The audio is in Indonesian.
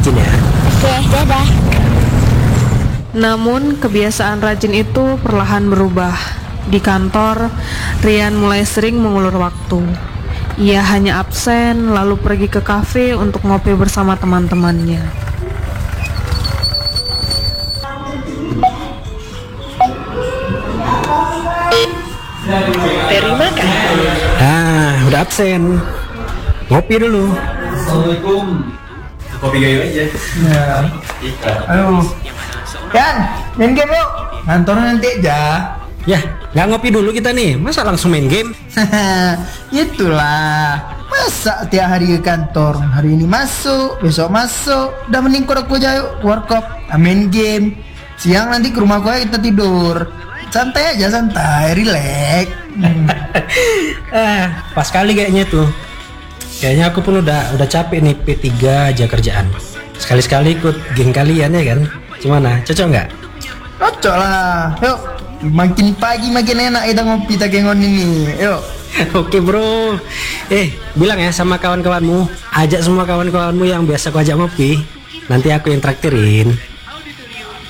izin ya. Oke, dadah. Namun kebiasaan rajin itu perlahan berubah. Di kantor, Rian mulai sering mengulur waktu. Ia hanya absen lalu pergi ke kafe untuk ngopi bersama teman-temannya. Terima kasih. Udah absen. Ngopi dulu. Assalamualaikum. Kopi gayo aja. Ayo. Kan, main game yuk. Kantor nanti aja. Ya, nggak ngopi dulu kita nih. Masa langsung main game? Itulah. Masa tiap hari ke kantor, hari ini masuk, besok masuk. Udah mending aku aja yuk, warkop, main game. Siang nanti ke rumah gue kita tidur. Santai aja, santai, relax. Pas kali kayaknya tuh. Kayaknya aku pun udah capek nih P3 aja kerjaan. Sekali-sekali ikut geng kalian ya kan? Gimana? Cocok nggak? Cocok lah. Yuk, makin pagi makin enak kita ngopi tak gengon ini. Yuk. Oke bro. Bilang ya sama kawan-kawanmu. Ajak semua kawan-kawanmu yang biasa aku ajak ngopi. Nanti aku yang traktirin.